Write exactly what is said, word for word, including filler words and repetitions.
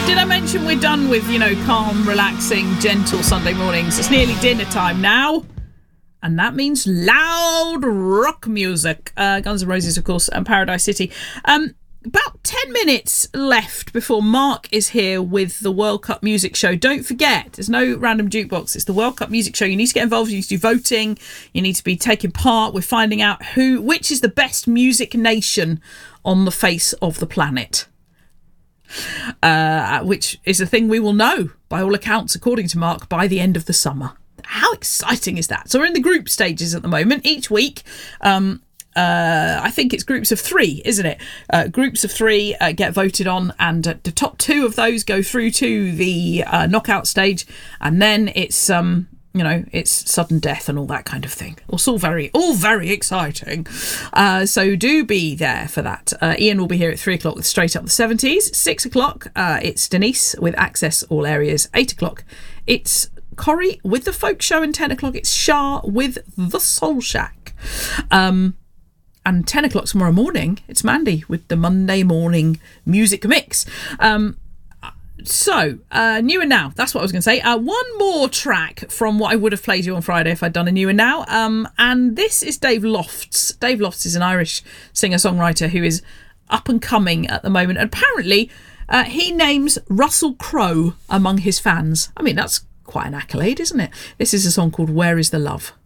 did I mention we're done with, you know, calm, relaxing, gentle Sunday mornings? It's nearly dinner time now. And that means loud rock music. Uh, Guns N' Roses, of course, and Paradise City. Um, about ten minutes left before Mark is here with the World Cup Music Show. Don't forget, there's no random jukebox. It's the World Cup Music Show. You need to get involved. You need to do voting. You need to be taking part. We're finding out who, which is the best music nation on the face of the planet. Uh, which is a thing we will know, by all accounts, according to Mark, by the end of the summer. How exciting is that? So we're in the group stages at the moment. Each week, um, uh, I think it's groups of three, isn't it? Uh, groups of three uh, get voted on, and uh, the top two of those go through to the uh, knockout stage, and then it's um, you know, it's sudden death and all that kind of thing. It's all very, all very exciting. Uh, so do be there for that. Uh, Ian will be here at three o'clock with Straight Up the seventies. Six o'clock, uh, it's Denise with Access All Areas. Eight o'clock, it's Corrie with the Folk Show, and ten o'clock it's Shah with the Soul Shack. Um, and ten o'clock tomorrow morning, it's Mandy with the Monday Morning Music Mix. Um, so, uh, New and Now, that's what I was going to say. Uh, one more track from what I would have played you on Friday if I'd done a New and Now. Um, and this is Dave Lofts. Dave Lofts is an Irish singer-songwriter who is up and coming at the moment. And apparently, uh, he names Russell Crowe among his fans. I mean, that's quite an accolade, isn't it? This is a song called Where Is the Love?